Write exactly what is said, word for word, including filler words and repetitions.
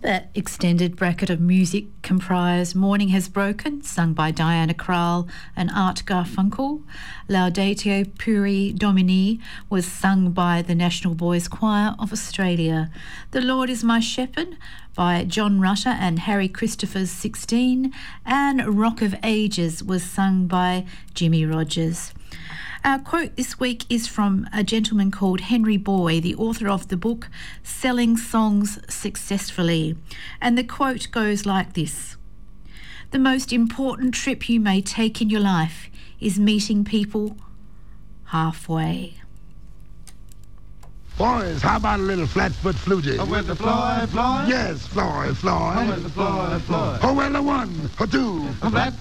That extended bracket of music comprised Morning Has Broken, sung by Diana Krall and Art Garfunkel. Laudatio Pueri Domini was sung by the National Boys Choir of Australia. The Lord Is My Shepherd by John Rutter and Harry Christopher's sixteen. And Rock of Ages was sung by Jimmy Rogers. Our quote this week is from a gentleman called Henry Boy, the author of the book Selling Songs Successfully. And the quote goes like this: "The most important trip you may take in your life is meeting people halfway." Boys, how about a little flat-foot flutie? Oh, with the Floyd, Floyd? Yes, Floyd, Floyd. Oh, with the Floyd, Floyd. Oh, well, a one, a two. A flat